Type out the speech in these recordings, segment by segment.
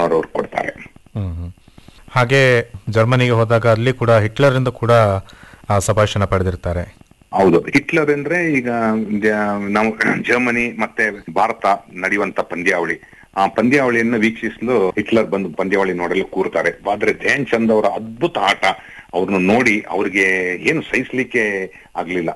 ಬೆಕನ್ಬಾನರ್ ಅವರು ಕೊಡ್ತಾರೆ. ಹಾಗೆ ಜರ್ಮನಿಗೆ ಹೋದಾಗ ಅಲ್ಲಿ ಕೂಡ ಹಿಟ್ಲರ್ ಇಂದ ಕೂಡ ಸಂಭಾಷಣ ಪಡೆದಿರ್ತಾರೆ. ಹೌದು, ಹಿಟ್ಲರ್ ಅಂದ್ರೆ ಈಗ ನಾವು ಜರ್ಮನಿ ಮತ್ತೆ ಭಾರತ ನಡೆಯುವಂತ ಪಂದ್ಯಾವಳಿ, ಆ ಪಂದ್ಯಾವಳಿಯನ್ನು ವೀಕ್ಷಿಸಲು ಹಿಟ್ಲರ್ ಬಂದು ಪಂದ್ಯಾವಳಿ ನೋಡಲು ಕೂರ್ತಾರೆ. ಆದ್ರೆ ಧ್ಯಾನ್ ಚಂದ್ ಅವರ ಅದ್ಭುತ ಆಟ ಅವ್ರನ್ನ ನೋಡಿ ಅವ್ರಿಗೆ ಏನು ಸಹಿಸ್ಲಿಕ್ಕೆ ಆಗ್ಲಿಲ್ಲ.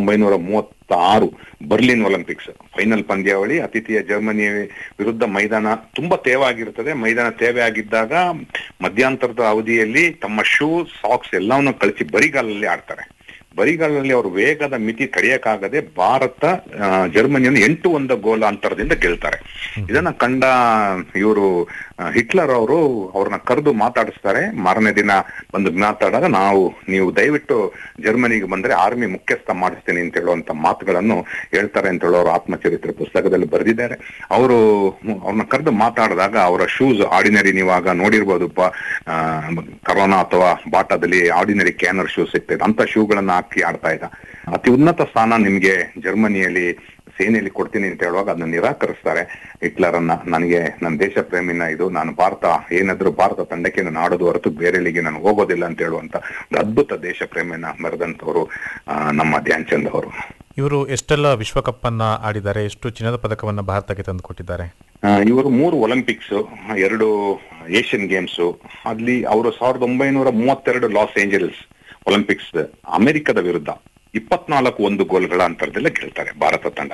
1936 ಬರ್ಲಿನ್ ಒಲಿಂಪಿಕ್ಸ್ ಫೈನಲ್ ಪಂದ್ಯಾವಳಿ, ಅತಿಥಿಯ ಜರ್ಮನಿ ವಿರುದ್ಧ ಮೈದಾನ ತುಂಬಾ ತೇವಾಗಿರ್ತದೆ. ಮೈದಾನ ತೇವೆ ಆಗಿದ್ದಾಗ ಮಧ್ಯಂತರದ ಅವಧಿಯಲ್ಲಿ ತಮ್ಮ ಶೂ ಸಾಕ್ಸ್ ಎಲ್ಲವನ್ನು ಕಳಿಸಿ ಬರಿಗಾಲಲ್ಲಿ ಆಡ್ತಾರೆ. ಬರಿಗಾಲಲ್ಲಿ ಅವರು ವೇಗದ ಮಿತಿ ತಡೆಯಕ್ಕಾಗದೆ ಭಾರತ ಜರ್ಮನಿಯನ್ನು 8-1 ಗೋಲ್ ಅಂತರದಿಂದ ಗೆಲ್ತಾರೆ. ಇದನ್ನ ಕಂಡ ಇವರು ಹಿಟ್ಲರ್ ಅವರು ಅವ್ರನ್ನ ಕರೆದು ಮಾತಾಡಿಸ್ತಾರೆ. ಮಾರನೇ ದಿನ ಬಂದು ಮಾತಾಡಾಗ ನೀವು ದಯವಿಟ್ಟು ಜರ್ಮನಿಗೆ ಬಂದ್ರೆ ಆರ್ಮಿ ಮುಖ್ಯಸ್ಥ ಮಾಡಿಸ್ತೀನಿ ಅಂತ ಹೇಳುವಂತ ಮಾತುಗಳನ್ನು ಹೇಳ್ತಾರೆ ಅಂತ ಹೇಳೋ ಅವ್ರ ಆತ್ಮಚರಿತ್ರೆ ಪುಸ್ತಕದಲ್ಲಿ ಬರೆದಿದ್ದಾರೆ. ಅವ್ರನ್ನ ಕರೆದು ಮಾತಾಡಿದಾಗ ಅವರ ಶೂಸ್ ಆರ್ಡಿನರಿ, ನೀವಾಗ ನೋಡಿರ್ಬೋದು ಕರೋನಾ ಅಥವಾ ಬಾಟಾದಲ್ಲಿ ಆರ್ಡಿನರಿ ಕ್ಯಾನರ್ ಶೂಸ್ ಸಿಗ್ತದೆ, ಅಂತ ಶೂಗಳನ್ನ ಹಾಕಿ ಆಡ್ತಾ ಇದ್ದ. ಅತಿ ಉನ್ನತ ಸ್ಥಾನ ನಿಮ್ಗೆ ಜರ್ಮನಿಯಲ್ಲಿ ಸೇನೆಯಲ್ಲಿ ಕೊಡ್ತೀನಿ ಅಂತ ಹೇಳುವಾಗ ಅದನ್ನ ನಿರಾಕರಿಸ್ತಾರೆ ಹಿಟ್ಲರ್ ಅನ್ನ. ನನಗೆ ನನ್ನ ದೇಶ ಪ್ರೇಮಿನ ಇದು, ನಾನು ಏನಾದ್ರೂ ಭಾರತ ತಂಡಕ್ಕೆ ನಾನು ಆಡೋದು ಹೊರತು ಬೇರೆಲ್ಲಿಗೆ ನಾನು ಹೋಗೋದಿಲ್ಲ ಅಂತ ಹೇಳುವಂತ ಒಂದು ಅದ್ಭುತ ದೇಶ ಪ್ರೇಮಿನ ಮೆರೆದಂತವರು ನಮ್ಮ ಧ್ಯಾನ್ ಚಂದ್ ಅವರು. ಇವರು ಎಷ್ಟೆಲ್ಲ ವಿಶ್ವಕಪ್ ಅನ್ನ ಆಡಿದ್ದಾರೆ, ಎಷ್ಟು ಚಿನ್ನದ ಪದಕವನ್ನ ಭಾರತಕ್ಕೆ ತಂದು ಕೊಟ್ಟಿದ್ದಾರೆ? ಇವರು 3 ಒಲಿಂಪಿಕ್ಸ್, 2 ಏಷ್ಯನ್ ಗೇಮ್ಸ್, ಅಲ್ಲಿ ಅವರು 1932 ಲಾಸ್ ಏಂಜಲೀಸ್ ಒಲಿಂಪಿಕ್ಸ್ ಅಮೆರಿಕದ ವಿರುದ್ಧ 24 ಗೋಲ್ಗಳ ಅಂತರದಲ್ಲೇ ಗೆಲ್ತಾರೆ ಭಾರತ ತಂಡ.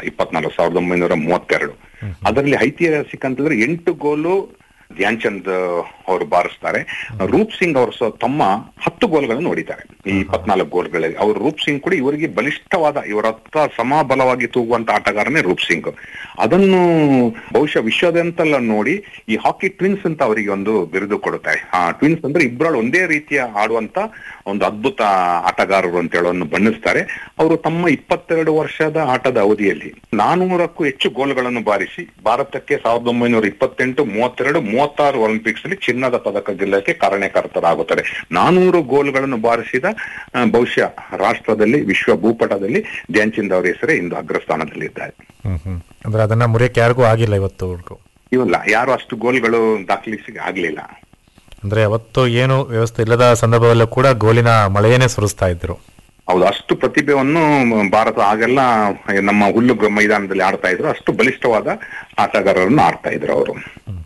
1932 ಅದರಲ್ಲಿ ಐತಿಹಾಸಿಕ ಅಂತಂದ್ರೆ 8 ಗೋಲು ಧ್ಯಾನ್ ಚಂದ್ ಅವರು ಬಾರಿಸ್ತಾರೆ. ರೂಪ್ ಸಿಂಗ್ ಅವರು ತಮ್ಮ 10 ಗೋಲ್ಗಳನ್ನು ಹೊಡಿತಾರೆ ಈ 24 ಗೋಲ್ಗಳಲ್ಲಿ. ಅವರು ರೂಪ್ ಸಿಂಗ್ ಕೂಡ ಇವರಿಗೆ ಬಲಿಷ್ಠವಾದ, ಇವರ ಹತ್ತ ಸಮಬಲವಾಗಿ ತೂಗುವಂತ ಆಟಗಾರನೇ ರೂಪ್ ಸಿಂಗ್. ಅದನ್ನು ಬಹುಶಃ ವಿಶ್ವದಂತೆಲ್ಲ ನೋಡಿ ಈ ಹಾಕಿ ಟ್ವಿನ್ಸ್ ಅಂತ ಅವರಿಗೆ ಒಂದು ಬಿರುದು ಕೊಡುತ್ತಾರೆ. ಆ ಟ್ವಿನ್ಸ್ ಅಂದ್ರೆ ಇಬ್ಬರಲ್ಲಿ ಒಂದೇ ರೀತಿಯ ಆಡುವಂತ ಒಂದು ಅದ್ಭುತ ಆಟಗಾರರು ಅಂತ ಹೇಳೋನ್ನು ಬಣ್ಣಿಸ್ತಾರೆ. ಅವರು ತಮ್ಮ 22 ವರ್ಷದ ಆಟದ ಅವಧಿಯಲ್ಲಿ 400ಕ್ಕೂ ಹೆಚ್ಚು ಗೋಲ್ಗಳನ್ನು ಬಾರಿಸಿ ಭಾರತಕ್ಕೆ 1928, 32, 36 ಒಲಿಂಪಿಕ್ಸ್ ಅಲ್ಲಿ ಚಿನ್ನದ ಪದಕ ಗೆಲ್ಲಕ್ಕೆ ಕಾರಣಕರ್ತರಾಗುತ್ತಾರೆ. 400 ಗೋಲ್ಗಳನ್ನು ಬಾರಿಸಿದ ಬಹುಶಃ ರಾಷ್ಟ್ರದಲ್ಲಿ, ವಿಶ್ವ ಭೂಪಟದಲ್ಲಿ ಧ್ಯಾನ್ ಚಂದ್ ಅವರ ಹೆಸರೇ ಇಂದು ಅಗ್ರಸ್ಥಾನದಲ್ಲಿದ್ದಾರೆ. ಅಂದ್ರೆ ಅದನ್ನ ಮುರಿಯಕ್ಕೆ ಯಾರಿಗೂ ಆಗಿಲ್ಲ ಇವತ್ತು. ಇವಲ್ಲ, ಯಾರು ಅಷ್ಟು ಗೋಲ್ಗಳು ದಾಖಲಿಸಿ ಆಗ್ಲಿಲ್ಲ. ಅಂದ್ರೆ ಅವತ್ತು ಏನು ವ್ಯವಸ್ಥೆ ಇಲ್ಲದ ಸಂದರ್ಭದಲ್ಲೂ ಕೂಡ ಗೋಲಿನ ಮಳೆಯನ್ನೇ ಸುರಿಸ್ತಾ ಇದ್ರು. ಹೌದು, ಅಷ್ಟು ಪ್ರತಿಭೆಯನ್ನು ಭಾರತ ಆಗೆಲ್ಲ ನಮ್ಮ ಹುಲ್ಲು ಮೈದಾನದಲ್ಲಿ ಆಡ್ತಾ ಇದ್ರು. ಅಷ್ಟು ಬಲಿಷ್ಠವಾದ ಆಟಗಾರರನ್ನು ಆಡ್ತಾ ಇದ್ರು ಅವರು.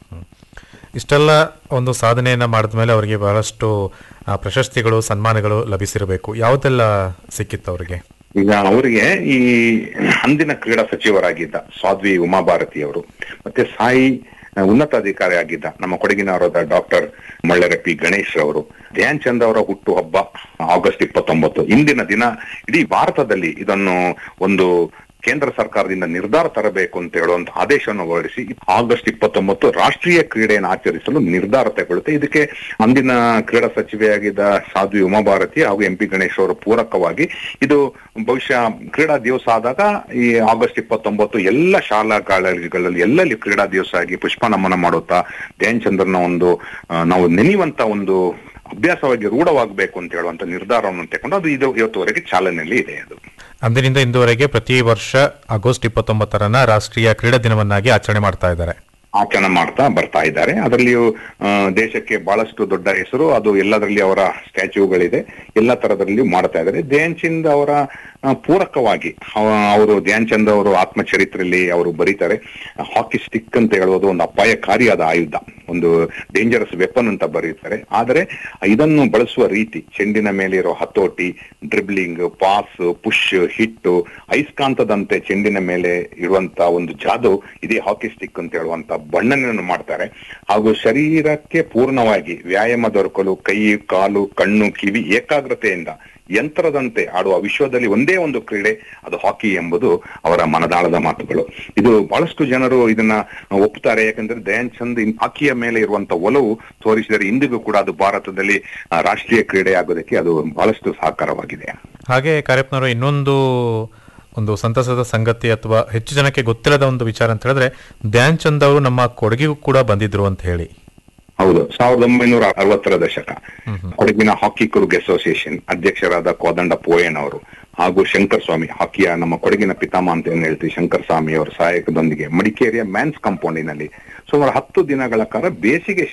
ಇಷ್ಟೆಲ್ಲ ಒಂದು ಸಾಧನೆಯನ್ನ ಮಾಡಿದ ಮೇಲೆ ಅವರಿಗೆ ಬಹಳಷ್ಟು ಪ್ರಶಸ್ತಿಗಳು, ಸನ್ಮಾನಗಳು ಲಭಿಸಿರಬೇಕು. ಯಾವುದೆಲ್ಲ ಸಿಕ್ಕಿತ್ತು ಅವರಿಗೆ? ಈಗ ಅವರಿಗೆ ಈ ಅಂದಿನ ಕ್ರೀಡಾ ಸಚಿವರಾಗಿದ್ದ ಸಾಧ್ವಿ ಉಮಾಭಾರತಿ ಅವರು, ಮತ್ತೆ ಸಾಯಿ ಉನ್ನತಾಧಿಕಾರಿ ಆಗಿದ್ದ ನಮ್ಮ ಕೊಡಗಿನವರಾದ ಡಾಕ್ಟರ್ ಮಳ್ಳೆರಪಿ ಗಣೇಶ್ ಅವರು, ಧ್ಯಾನ್ ಚಂದ್ ಅವರ ಹುಟ್ಟು ಹಬ್ಬ ಆಗಸ್ಟ್ 29. ಇಂದಿನ ದಿನ ಇಡೀ ಭಾರತದಲ್ಲಿ ಇದನ್ನು ಒಂದು ಕೇಂದ್ರ ಸರ್ಕಾರದಿಂದ ನಿರ್ಧಾರ ತರಬೇಕು ಅಂತ ಹೇಳುವಂತ ಆದೇಶವನ್ನು ಹೊರಡಿಸಿ ಆಗಸ್ಟ್ 29 ರಾಷ್ಟ್ರೀಯ ಕ್ರೀಡೆಯನ್ನು ಆಚರಿಸಲು ನಿರ್ಧಾರ ತಗೊಳ್ಳುತ್ತೆ. ಇದಕ್ಕೆ ಅಂದಿನ ಕ್ರೀಡಾ ಸಚಿವೆಯಾಗಿದ್ದ ಸಾಧ್ವಿ ಉಮಾಭಾರತಿ ಹಾಗೂ MP ಗಣೇಶ್ ಅವರ ಪೂರಕವಾಗಿ ಇದು ಬಹುಶಃ ಕ್ರೀಡಾ ದಿವಸ ಆದಾಗ ಈ ಆಗಸ್ಟ್ 29 ಎಲ್ಲ ಶಾಲಾ ಕಾಲೇಜುಗಳಲ್ಲಿ ಎಲ್ಲೆಲ್ಲಿ ಕ್ರೀಡಾ ದಿವಸ ಆಗಿ ಪುಷ್ಪ ನಮನ ಮಾಡುತ್ತಾ ಧ್ಯಾನ್ ಚಂದ್ರನ ಒಂದು ನಾವು ನೆನೆಯುವಂತ ಒಂದು ಅಭ್ಯಾಸವಾಗಿ ರೂಢವಾಗಬೇಕು ಅಂತ ಹೇಳುವಂತ ನಿರ್ಧಾರವನ್ನು ತಗೊಂಡು ಅದು ಇವತ್ತುವರೆಗೆ ಚಾಲನೆಯಲ್ಲಿ ಇದೆ. ಅದು ಅಂದಿನಿಂದ ಇಂದುವರೆಗೆ ಪ್ರತಿ ವರ್ಷ ಆಗಸ್ಟ್ 29 ರಾಷ್ಟ್ರೀಯ ಕ್ರೀಡಾ ದಿನವನ್ನಾಗಿ ಆಚರಣೆ ಮಾಡ್ತಾ ಬರ್ತಾ ಇದ್ದಾರೆ. ಅದರಲ್ಲಿಯೂ ದೇಶಕ್ಕೆ ಬಹಳಷ್ಟು ದೊಡ್ಡ ಹೆಸರು, ಅದು ಎಲ್ಲದರಲ್ಲಿ ಅವರ ಸ್ಟ್ಯಾಚ್ಯೂಗಳಿದೆ, ಎಲ್ಲ ತರದಲ್ಲಿಯೂ ಮಾಡ್ತಾ ಇದ್ದಾರೆ. ಧ್ಯಾನ್ ಚಂದ್ ಅವರ ಪೂರಕವಾಗಿ ಅವರು ಧ್ಯಾನ್ ಚಂದ್ ಅವರು ಆತ್ಮಚರಿತ್ರೆಯಲ್ಲಿ ಅವರು ಬರೀತಾರೆ, ಹಾಕಿ ಸ್ಟಿಕ್ ಅಂತ ಹೇಳೋದು ಒಂದು ಅಪಾಯಕಾರಿಯಾದ ಆಯುಧ, ಒಂದು ಡೇಂಜರಸ್ ವೆಪನ್ ಅಂತ ಬರೀತಾರೆ. ಆದರೆ ಇದನ್ನು ಬಳಸುವ ರೀತಿ, ಚೆಂಡಿನ ಮೇಲೆ ಇರೋ ಹತೋಟಿ, ಡ್ರಿಬ್ಲಿಂಗ್, ಪಾಸ್, ಪುಷ್, ಹಿಟ್ಟು, ಅಯಸ್ಕಾಂತದಂತೆ ಚೆಂಡಿನ ಮೇಲೆ ಇರುವಂತ ಒಂದು ಜಾದು ಇದೇ ಹಾಕಿ ಸ್ಟಿಕ್ ಅಂತ ಹೇಳುವಂತ ಬಣ್ಣನೆಯನ್ನು ಮಾಡ್ತಾರೆ. ಹಾಗೂ ಶರೀರಕ್ಕೆ ಪೂರ್ಣವಾಗಿ ವ್ಯಾಯಾಮ ದೊರಕಲು ಕೈ, ಕಾಲು, ಕಣ್ಣು, ಕಿವಿ ಏಕಾಗ್ರತೆಯಿಂದ ಯಂತ್ರದಂತೆ ಆಡುವ ವಿಶ್ವದಲ್ಲಿ ಒಂದೇ ಒಂದು ಕ್ರೀಡೆ ಅದು ಹಾಕಿ ಎಂಬುದು ಅವರ ಮನದಾಳದ ಮಾತುಗಳು. ಇದು ಬಹಳಷ್ಟು ಜನರು ಇದನ್ನ ಒಪ್ಪುತ್ತಾರೆ, ಯಾಕಂದ್ರೆ ಧ್ಯಾನ್ ಚಂದ್ ಹಾಕಿಯ ಮೇಲೆ ಇರುವಂತ ಒಲವು ತೋರಿಸಿದರೆ ಇಂದಿಗೂ ಕೂಡ ಅದು ಭಾರತದಲ್ಲಿ ರಾಷ್ಟ್ರೀಯ ಕ್ರೀಡೆ ಆಗೋದಕ್ಕೆ ಅದು ಬಹಳಷ್ಟು ಸಹಕಾರವಾಗಿದೆ. ಹಾಗೆ ಕಾರ್ಯಪ್ನವರು ಒಂದು ಸಂತಸದ ಸಂಗತಿ ಅಥವಾ ಹೆಚ್ಚು ಜನಕ್ಕೆ ಗೊತ್ತಿಲ್ಲದ ಒಂದು ವಿಚಾರ ಅಂತ ಹೇಳಿದ್ರೆ, ಧ್ಯಾನ್ ಚಂದ್ ಅವರು ನಮ್ಮ ಕೊಡಗಿಗೂ ಕೂಡ ಬಂದಿದ್ರು ಅಂತ ಹೇಳಿ. ಹೌದು, 1960ರ ದಶಕ ಕೊಡಗಿನ ಹಾಕಿ ಕುರುಗ್ ಅಸೋಸಿಯೇಷನ್ ಅಧ್ಯಕ್ಷರಾದ ಕೋದಂಡ ಪೋಯನ್ ಅವರು ಹಾಗೂ ಶಂಕರ್ ಸ್ವಾಮಿ, ಹಾಕಿಯ ನಮ್ಮ ಕೊಡಗಿನ ಪಿತಾಮಹ ಅಂತ ಏನ್ ಹೇಳ್ತೀವಿ, ಶಂಕರ್ ಸ್ವಾಮಿ ಅವರ ಸಹಾಯಕದೊಂದಿಗೆ ಮಡಿಕೇರಿಯ ಮ್ಯಾನ್ಸ್ ಕಾಂಪೌಂಡಿನಲ್ಲಿ ಸುಮಾರು 10 ದಿನಗಳ ಕಾಲ ಬೇಸಿಗೆ